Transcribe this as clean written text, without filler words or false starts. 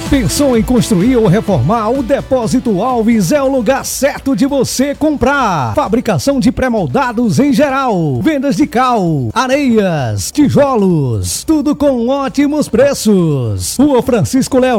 Pensou em construir ou reformar? O Depósito Alves é o lugar certo de você comprar. Fabricação de pré-moldados em geral, vendas de cal, areias, tijolos, tudo com ótimos preços. Rua Francisco Leão